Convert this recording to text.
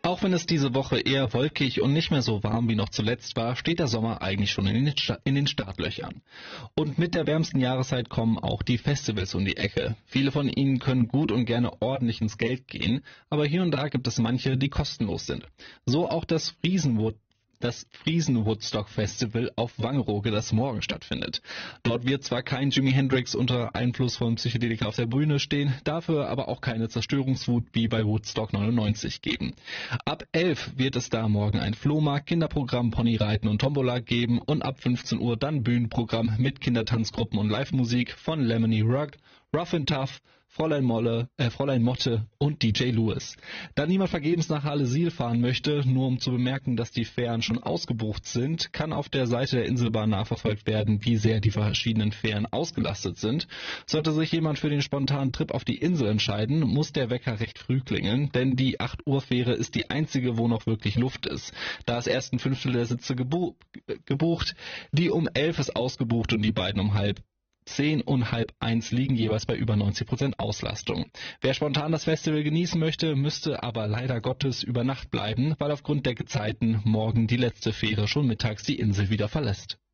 Auch wenn es diese Woche eher wolkig und nicht mehr so warm wie noch zuletzt war, steht der Sommer eigentlich schon in den Startlöchern. Und mit der wärmsten Jahreszeit kommen auch die Festivals um die Ecke. Viele von ihnen können gut und gerne ordentlich ins Geld gehen, aber hier und da gibt es manche, die kostenlos sind. So auch das Friesen-Woodstock Festival auf Wangerooge, das morgen stattfindet. Dort wird zwar kein Jimi Hendrix unter Einfluss von Psychedelika auf der Bühne stehen, dafür aber auch keine Zerstörungswut wie bei Woodstock 99 geben. Ab 11 wird es da morgen ein Flohmarkt, Kinderprogramm, Ponyreiten und Tombola geben und ab 15 Uhr dann Bühnenprogramm mit Kindertanzgruppen und Live-Musik von Lemony Rugg, Rough and Tough, Fräulein Motte und DJ Lewis. Da niemand vergebens nach Halle-Siel fahren möchte, nur um zu bemerken, dass die Fähren schon ausgebucht sind, kann auf der Seite der Inselbahn nachverfolgt werden, wie sehr die verschiedenen Fähren ausgelastet sind. Sollte sich jemand für den spontanen Trip auf die Insel entscheiden, muss der Wecker recht früh klingeln, denn die 8 Uhr Fähre ist die einzige, wo noch wirklich Luft ist. Da ist erst ein Fünftel der Sitze gebucht, die um 11 ist ausgebucht und die beiden um 10 und 1:30 liegen jeweils bei über 90% Auslastung. Wer spontan das Festival genießen möchte, müsste aber leider Gottes über Nacht bleiben, weil aufgrund der Gezeiten morgen die letzte Fähre schon mittags die Insel wieder verlässt.